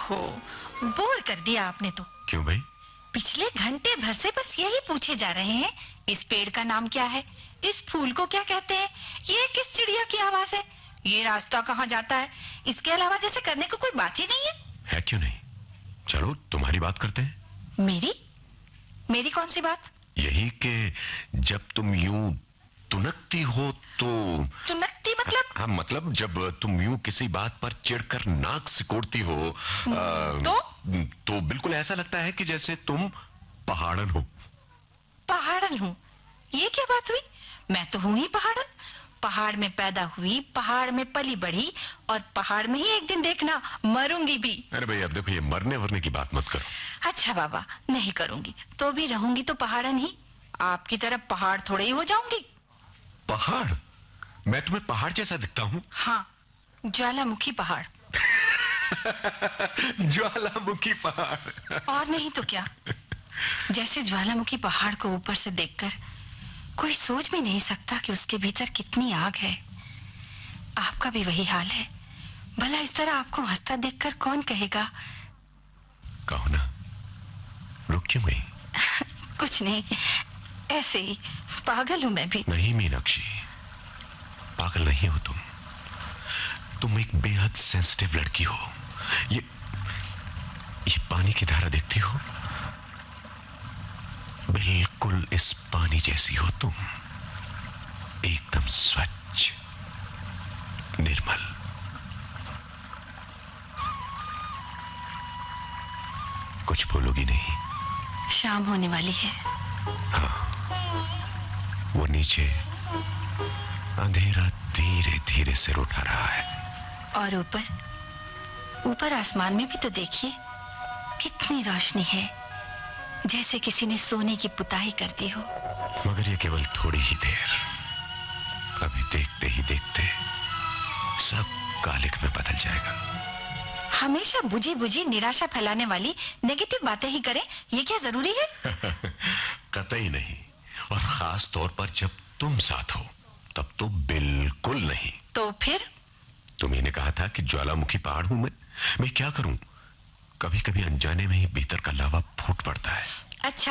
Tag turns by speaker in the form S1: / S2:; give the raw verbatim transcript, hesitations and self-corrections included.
S1: ओहो, बोर कर दिया आपने तो।
S2: क्यों भाई?
S1: पिछले घंटे भर से बस यही पूछे जा रहे हैं, इस पेड़ का नाम क्या है, इस फूल को क्या कहते हैं, ये किस चिड़िया की आवाज है, ये रास्ता कहाँ जाता है। इसके अलावा जैसे करने को कोई बात ही नहीं है।
S2: है क्यों नहीं? चलो तुम्हारी बात करते हैं।
S1: मेरी? मेरी कौन सी बात?
S2: यही कि जब तुम यूं तुनकती हो तो।
S1: तुनकती मतलब?
S2: हाँ, मतलब जब तुम यूं किसी बात पर चिढ़कर नाक सिकोड़ती हो आ,
S1: तो
S2: तो बिल्कुल ऐसा लगता है कि जैसे तुम पहाड़न हो।
S1: पहाड़न हूँ? ये क्या बात हुई? मैं तो हूँ ही पहाड़न। पहाड़ में पैदा हुई, पहाड़ में पली बढ़ी और पहाड़ में ही एक दिन देखना मरूंगी भी।
S2: अरे भाई अब देखो, ये मरने वरने की बात मत करो।
S1: अच्छा बाबा, नहीं करूंगी तो भी रहूंगी तो पहाड़न ही। आपकी तरफ पहाड़ थोड़े ही हो जाऊंगी।
S2: पहाड़? मैं तुम्हें पहाड़ जैसा दिखता हूँ?
S1: हाँ, ज्वालामुखी पहाड़।
S2: ज्वालामुखी पहाड़?
S1: और नहीं तो क्या। जैसे ज्वालामुखी पहाड़ को ऊपर से देखकर कोई सोच भी नहीं सकता कि उसके भीतर कितनी आग है। आपका भी वही हाल है। भला इस तरह आपको हंसता देखकर कौन कहेगा?
S2: कहो ना, रुक क्यों गई?
S1: कुछ नहीं, ऐसे ही पागल हूं मैं भी।
S2: नहीं मीनाक्षी, पागल नहीं हो तुम। तुम एक बेहद सेंसिटिव लड़की हो। ये ये पानी की धारा देखती हो? बिल्कुल इस पानी जैसी हो तुम, एकदम स्वच्छ, निर्मल। कुछ बोलोगी नहीं?
S1: शाम होने वाली है।
S2: हाँ, वो नीचे अंधेरा धीरे धीरे सिर उठा रहा है।
S1: और ऊपर ऊपर आसमान में भी तो देखिए, कितनी रोशनी है, जैसे किसी ने सोने की पुताई कर दी हो।
S2: मगर ये केवल थोड़ी ही देर। अभी देखते ही देखते सब कालिक में बदल जाएगा।
S1: हमेशा बुझी बुझी निराशा फैलाने वाली नेगेटिव बातें ही करें, ये क्या जरूरी है?
S2: कतई नहीं, और खास तौर पर जब तुम साथ हो तब तो बिल्कुल नहीं।
S1: तो फिर?
S2: तुम्ही ने कहा था कि ज्वालामुखी पहाड़ हूं मैं। मैं क्या करूं, कभी कभी अनजाने में ही भीतर का लावा फूट पड़ता है।
S1: अच्छा।